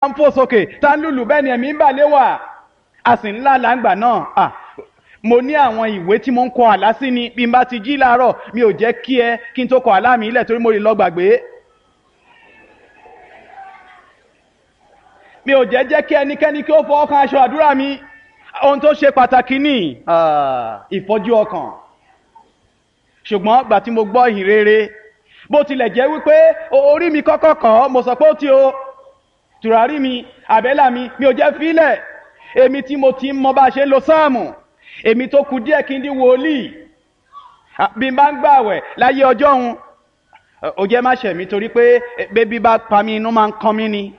ń fò sókè tá ń lùlù bẹ́ẹ̀ ni ẹ̀mí ń bà lé wà a sì ń lálàá ńgbà náà. Mo ní àwọn ìwé tí mo ń kọ àlá sí ni bí n bá ti jí láàárọ̀ mi ò jẹ́ kí n tó kọ àlá mi ilẹ̀ torí mo lè lọ gbàgbé. Mi ò jẹ́ kí ẹnikẹ́ni kí ó fọwọ́ kan aṣọ àdúrà mi. Ohun tó ṣe pàtàkì ni ìfọ́jú ọkàn. Ṣùgbọ́n gbà tí mo gbọ́ ìhìn rere, bó tilẹ̀ jẹ́ wípé orí mi kọ́kọ́ kàn, mo sọ pé ó ti o tùràrí mi àbẹ́là mi ò jẹ́ fílẹ̀. Èmi tí mo ti mọ bá a ṣe ń lo sáàmù, èmi tó kù díẹ̀ kí n di wòlíì, bí n bá ń gbààwẹ̀ láyé ọjọ́ òun, ó jẹ́ má ṣẹ̀ mí torí pé bébí bá pa mí inú máa ń kan mí ni.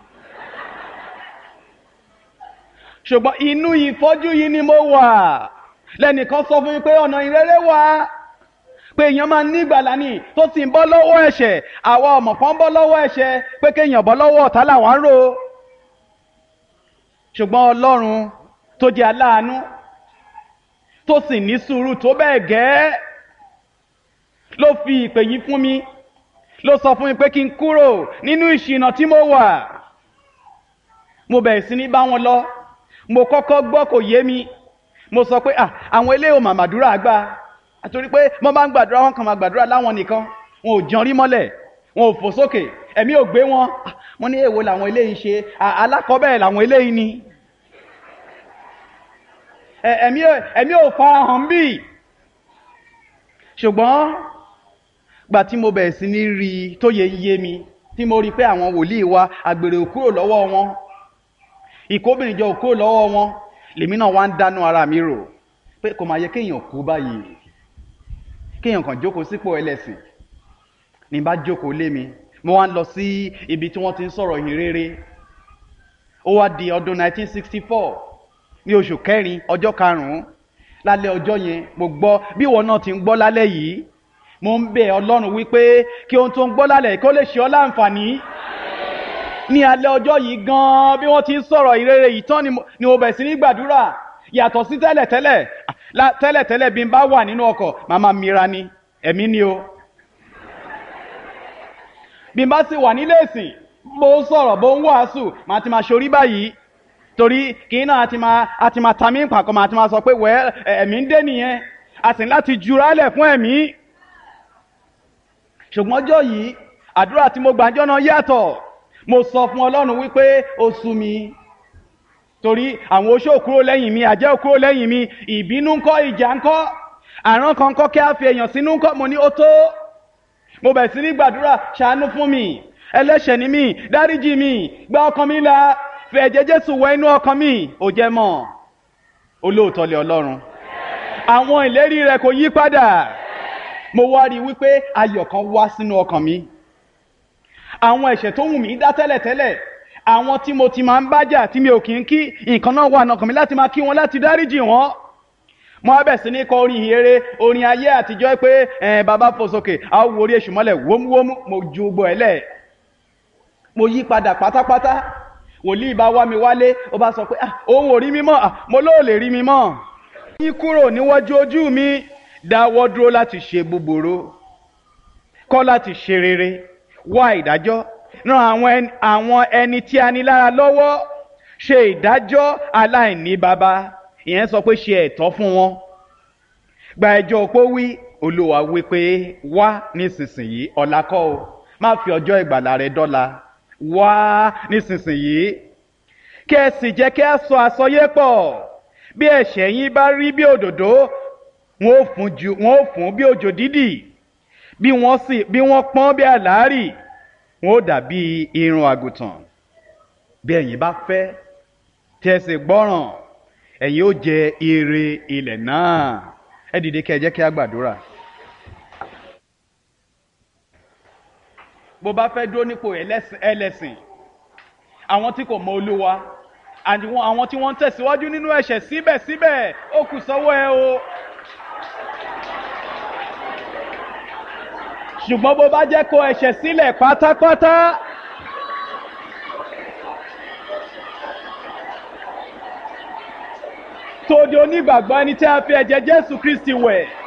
Ṣùgbọ́n inú ìfọ́jú yìí ni mo wà. Lẹ́nìkan sọ fún mi pé ọ̀nà ìrere wà, pé èèyàn máa ní ìgbàlà ni tó sì ń bọ́ lọ́wọ́ ẹ̀ṣẹ̀. Àwa ọmọ kan bọ́ lọ́wọ́ ẹ̀ṣẹ̀ pé kéèyàn bọ́ lọ́wọ́ ọ̀tá làwọn ń rò. Ṣùgbọ́n Ọlọ́run tó jẹ́ aláàánú tó sì ní sùúrù tó bẹ́ẹ̀ gẹ́ ló fi ìpè yìí fún mi, ló sọ fún mi pé kí n kúrò nínú ìṣìnà tí mo wà. Mo bẹ̀rẹ̀ sí ní bá wọn lọ. Mo kọ́kọ́ gbọ́ kò yé mi. Mo sọ pé àwọn eléyìí ò mà màdúrà gbà, àtorí pé wọ́n bá ń gbàdúrà wọn kàn máa gbàdúrà láwọn nìkan, wọn ò jọrí mọ́lẹ̀, wọn ò fò sókè, ẹ̀mí ò gbé wọn. Mo ní èwo làwọn eléyìí ṣe, alákọ̀ọ́bẹ̀rẹ̀ làwọn eléyìí ni. Ẹ̀mí ò farahàn bí. Ṣùgbọ́n gbà tí mo bẹ̀rẹ̀ sí ní rí tó yé mi, tí mo rí pé àwọn wòlíì wa àgbèrè ò kúrò lọ́wọ́ wọn, ìkóbìnrin jọ ò kúrò lọ́wọ́ wọn, lèmi náà wá ń dánú ara mi rò pé kò máa yẹ kéèyàn kú báyìí, kéèyàn kàn jókòó sípò ẹlẹ́sìn. Ní bá jókòó lé mi, mo wá ń lọ sí ibi tí wọ́n ti ń sọ̀rọ̀ ìhìn rere. Ó wá di ọdún 1964 ní oṣù kẹrin ọjọ́ karùn-ún. Lálẹ́ ọjọ́ yẹn mo gbọ́ bí ìwọ náà ti ń gbọ́ lálẹ́ yìí. Mo ń bẹ̀ Ọlọ́run wípé kí ohun tó ń gbọ́ lálẹ́ kó lè ṣe ọ́ láǹfààní. Ní alẹ́ ọjọ́ yìí gan-an bí wọ́n ti ń sọ̀rọ̀ ìrere yìí tán ni mo bẹ̀ sí ní gbàdúrà. Yàtọ̀ sí tẹ́lẹ̀tẹ́lẹ̀ bí n bá wà nínú ọkọ̀ màmá mira ni ẹ̀mí ni o. Bí n bá sì wà nílé ìsìn bó ń sọ̀rọ̀ bó ń wàásù màá ti máa ṣorí báyìí torí kì í náà àti máa ta mí pàkọ́ màá ti máa sọ pé ẹ̀mí ń dé nìyẹn, a sì ní láti jurálẹ̀ fún ẹ̀mí. Ṣùgbọ́n ọjọ́ yìí àdúrà tí mo gbàjọ́ náà yàtọ̀. Mo sọ fún Ọlọ́run wípé ó sú mi torí àwọn oṣó kúrò lẹ́yìn mi, àjẹ́ kúrò lẹ́yìn mi, ìbínú ńkọ́, ìjà ńkọ́, àrán kan ńkọ́, kí a fi èèyàn sínú ńkọ́. Mo ní ó tó. Mo bẹ̀rẹ̀ sí ní gbàdúrà, ṣàánú fún mi, ẹlẹ́ṣẹ̀ ni mí, dáríjì mi, gba ọkàn mi là, fi ẹ̀jẹ̀ Jésù wẹ inú ọkàn mi. Ó jẹ́ mọ́ olóòótọ́ lé Ọlọ́run, àwọn ìlérí rẹ̀ kò yí padà. Mo wá rí wípé ayọ̀ kan wá sínú ọkàn mi. Àwọn ẹ̀ṣẹ̀ tó wù mí dá tẹ́lẹ̀tẹ́lẹ̀, àwọn tí mo ti máa ń bájà tí mi ò kí ń kí, nǹkan náà wà nọkàn mi láti máa kí wọn, láti dáríjì wọn. Mo á bẹ̀ sí ní kọ orin ìhìnrere, orin ayé àtijọ́ pé bàbá fò sókè a ó wo orí èṣù mọ́lẹ̀ wómúwómú. Mo ju gbọ́ ẹlẹ́, mo yí padà pátápátá. Wòlíì bá wá mi wálé, ó bá sọ pé òun ò rí mi mọ́. Mo lóò lè rí mi mọ́. Yí kúrò níwájú ojú mi, dáwọ́ dúró láti ṣe búburú, kọ́ láti ṣe rere, wá ìdájọ́, ràn àwọn ẹni tí a ní lára lọ́wọ́, ṣe ìdájọ́ aláìní baba. Ìyẹn sọ pé ṣe ẹ̀tọ́ fún wọn. Gba ẹjọ́ opó wí, Olúwa wí pé wá nísinsìnyí, ọ̀la kọ́ o, má fi ọjọ́ ìgbàlà rẹ dọ́là, wá nísinsìnyí. Kí ẹ sì jẹ́ kí a sọ àsọyé pọ̀. Bí ẹ̀ṣẹ̀ yín bá rí bí òdòdó, wọn ó fún bí òjò dídì. Bí wọ́n pọ́n bí àlárì, wọn ó dàbí irun àgùntàn. Bí ẹ̀yin bá fẹ́ tí ẹ sì gbọ́ràn, ẹ̀yin ó jẹ ire ilẹ̀ náà. Ẹ dìde kí ẹ jẹ́ kí a gbàdúrà. Bó bá fẹ́ dúró nípò ẹlẹ́sìn, àwọn tí kò mọ Olúwa, àwọn tí wọ́n ń tẹ̀síwájú nínú ẹ̀ṣẹ̀ síbẹ̀síbẹ̀, ó kù sọ́wọ́ ẹ o. Ṣùgbọ́n bó bá jẹ́ kó ẹ̀ṣẹ̀ sílẹ̀ pátápátá, tó di onígbàgbọ́ ẹni tí a fi ẹ̀jẹ̀ Jésù Kristi wẹ̀,